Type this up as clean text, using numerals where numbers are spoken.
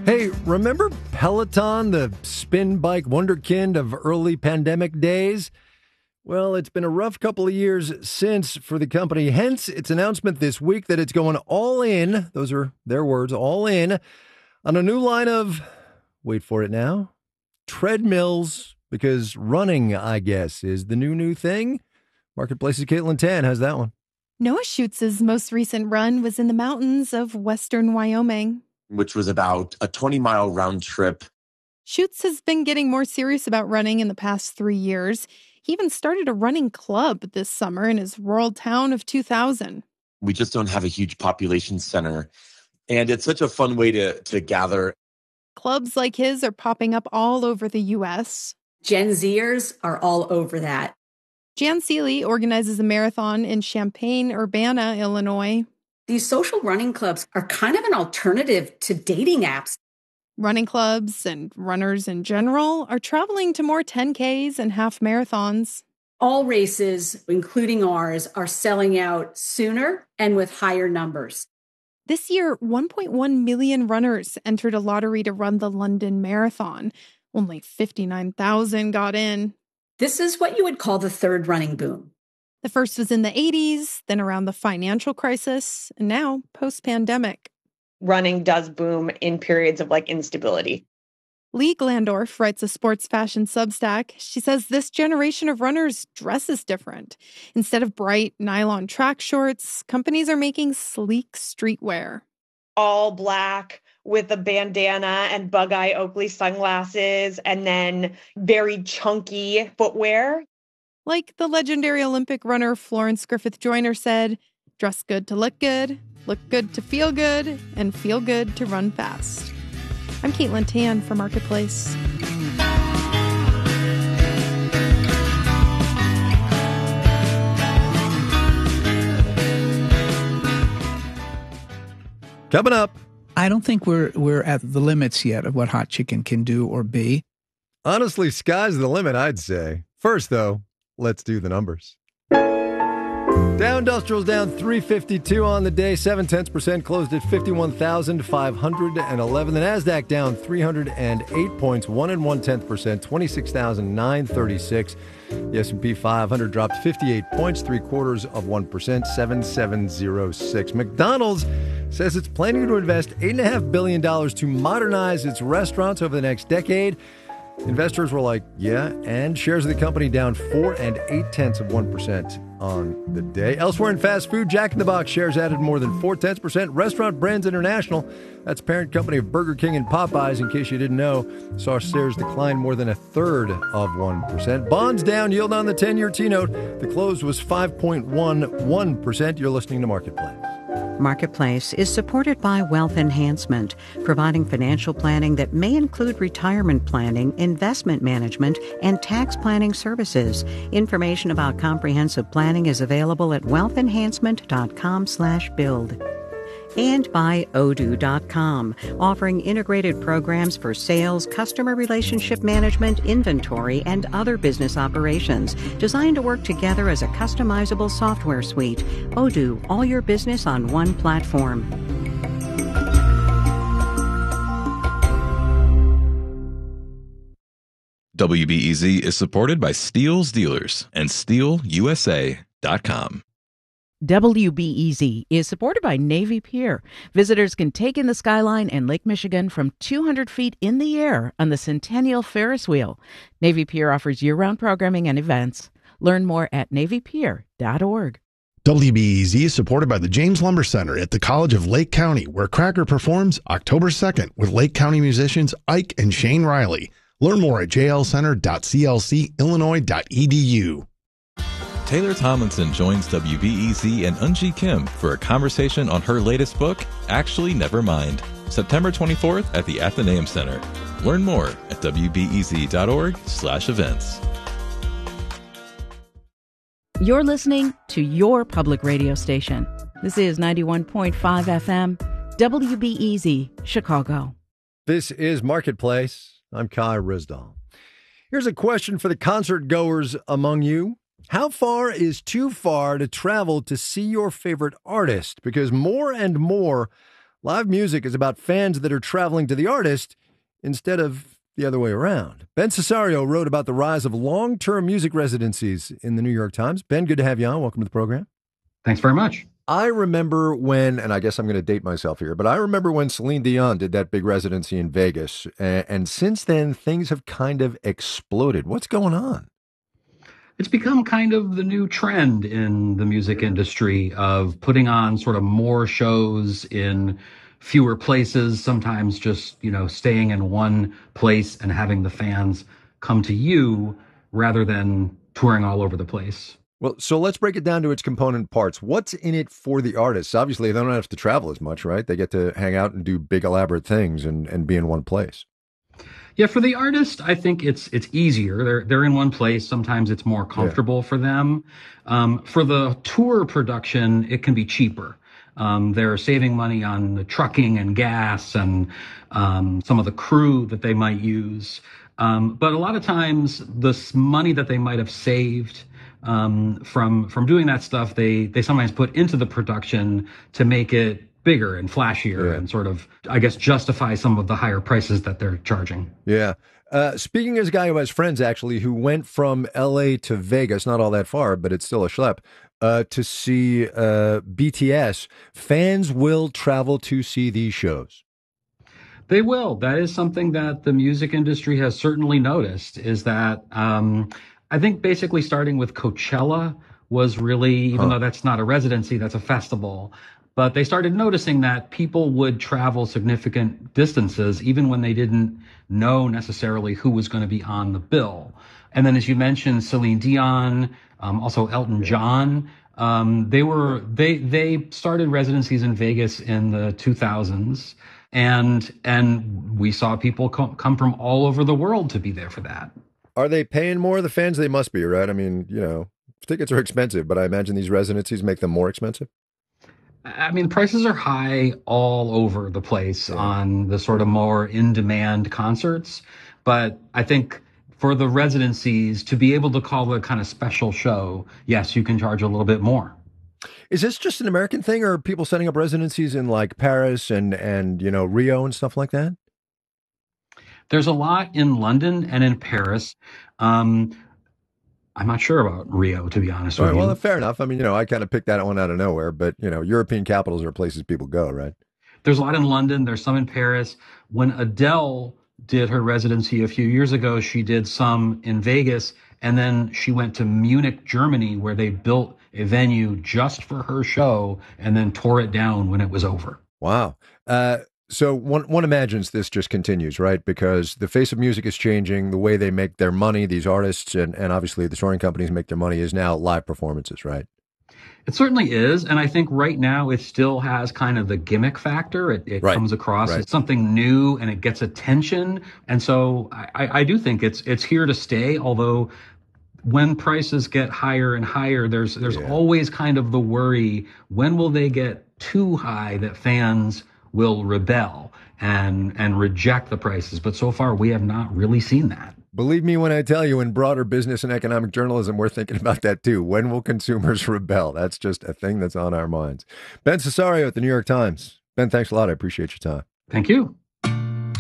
Hey, remember Peloton, the spin bike wonderkind of early pandemic days? Well, it's been a rough couple of years since for the company. Hence, its announcement this week that it's going all in, those are their words, all in, on a new line of, wait for it now, treadmills, because running, I guess, is the new thing. Marketplace's Caitlin Tan has that one. Noah Schutz's most recent run was in the mountains of western Wyoming, which was about a 20-mile round trip. Schutz has been getting more serious about running in the past 3 years. He even started a running club this summer in his rural town of 2000. We just don't have a huge population center, and it's such a fun way to gather. Clubs like his are popping up all over the U.S. Gen Zers are all over that. Jan Seeley organizes a marathon in Champaign-Urbana, Illinois. These social running clubs are kind of an alternative to dating apps. Running clubs and runners in general are traveling to more 10Ks and half marathons. All races, including ours, are selling out sooner and with higher numbers. This year, 1.1 million runners entered a lottery to run the London Marathon. Only 59,000 got in. This is what you would call the third running boom. The first was in the 80s, then around the financial crisis, and now post-pandemic. Running does boom in periods of instability. Lee Glandorf writes a sports fashion Substack. She says this generation of runners dresses different. Instead of bright nylon track shorts, companies are making sleek streetwear. All black with a bandana and Bug-Eye Oakley sunglasses, and then very chunky footwear. Like the legendary Olympic runner Florence Griffith Joyner said, dress good to look good to feel good, and feel good to run fast. I'm Caitlin Tan for Marketplace. Coming up. I don't think we're at the limits yet of what hot chicken can do or be. Honestly, sky's the limit, I'd say. First, though, let's do the numbers. Dow Industrial's down 352 on the day, 0.7%, closed at 51,511. The Nasdaq down 308 points, 1.1%, 26,936. The S&P 500 dropped 58 points, 0.75%, 7706. McDonald's says it's planning to invest $8.5 billion to modernize its restaurants over the next decade. Investors were like, yeah, and shares of the company down 4.8% on the day. Elsewhere in fast food, Jack in the Box shares added more than 0.4%. Restaurant Brands International, that's parent company of Burger King and Popeyes, in case you didn't know, saw shares decline more than 1/3%. Bonds down, yield on the 10-year T-note. The close was 5.11%. You're listening to Marketplace. Marketplace is supported by Wealth Enhancement, providing financial planning that may include retirement planning, investment management, and tax planning services. Information about comprehensive planning is available at wealthenhancement.com/build. And by Odoo.com, offering integrated programs for sales, customer relationship management, inventory, and other business operations, designed to work together as a customizable software suite. Odoo, all your business on one platform. WBEZ is supported by Steele's Dealers and SteelUSA.com. WBEZ is supported by Navy Pier. Visitors can take in the skyline and Lake Michigan from 200 feet in the air on the Centennial Ferris Wheel. Navy Pier offers year-round programming and events. Learn more at NavyPier.org. WBEZ is supported by the James Lumber Center at the College of Lake County, where Cracker performs October 2nd with Lake County musicians Ike and Shane Riley. Learn more at jlcenter.clcillinois.edu. Taylor Tomlinson joins WBEZ and Eunji Kim for a conversation on her latest book, Actually Never Mind, September 24th at the Athenaeum Center. Learn more at wbez.org/events. You're listening to your public radio station. This is 91.5 FM, WBEZ, Chicago. This is Marketplace. I'm Kai Rizdal. Here's a question for the concert goers among you. How far is too far to travel to see your favorite artist? Because more and more Live music is about fans that are traveling to the artist instead of the other way around. Ben Cesario wrote about the rise of long-term music residencies in the New York Times. Ben, good to have you on. Welcome to the program. Thanks very much. I remember when, and I guess I'm going to date myself here, but I remember when Celine Dion did that big residency in Vegas. And since then, things have kind of exploded. What's going on? It's become kind of the new trend in the music industry of putting on sort of more shows in fewer places, sometimes just, staying in one place and having the fans come to you rather than touring all over the place. Well, so let's break it down to its component parts. What's in it for the artists? Obviously, they don't have to travel as much, right? They get to hang out and do big, elaborate things and be in one place. Yeah, for the artist, I think it's easier. They're in one place. Sometimes it's more comfortable for them. For the tour production, it can be cheaper. They're saving money on the trucking and gas and some of the crew that they might use. But a lot of times, the money that they might have saved from doing that stuff, they sometimes put into the production to make it bigger and flashier and sort of, I guess, justify some of the higher prices that they're charging. Yeah. Speaking as a guy who has friends, actually, who went from L.A. to Vegas, not all that far, but it's still a schlep, to see BTS, fans will travel to see these shows. They will. That is something that the music industry has certainly noticed, is that I think basically starting with Coachella was really, even though that's not a residency, that's a festival, but they started noticing that people would travel significant distances even when they didn't know necessarily who was going to be on the bill. And then, as you mentioned, Celine Dion, also Elton John, they started residencies in Vegas in the 2000s, and we saw people come from all over the world to be there for that. Are they paying more? The fans, they must be, right? I mean, tickets are expensive, but I imagine these residencies make them more expensive. I mean, prices are high all over the place on the sort of more in-demand concerts. But I think for the residencies, to be able to call it a kind of special show, yes, you can charge a little bit more. Is this just an American thing, or are people setting up residencies in like Paris and Rio and stuff like that? There's a lot in London and in Paris. I'm not sure about Rio, to be honest with you. Well, fair enough. I mean, I kind of picked that one out of nowhere, but, European capitals are places people go, right? There's a lot in London. There's some in Paris. When Adele did her residency a few years ago, she did some in Vegas, and then she went to Munich, Germany, where they built a venue just for her show and then tore it down when it was over. Wow. So one imagines this just continues, right? Because the face of music is changing. The way they make their money, these artists and obviously the touring companies make their money, is now live performances, right? It certainly is. And I think right now it still has kind of the gimmick factor. It comes across as something new and it gets attention. And so I do think it's here to stay, although when prices get higher and higher, there's always kind of the worry, when will they get too high that fans will rebel and reject the prices. But so far, we have not really seen that. Believe me when I tell you, in broader business and economic journalism, we're thinking about that too. When will consumers rebel? That's just a thing that's on our minds. Ben Cesario at the New York Times. Ben, thanks a lot. I appreciate your time. Thank you.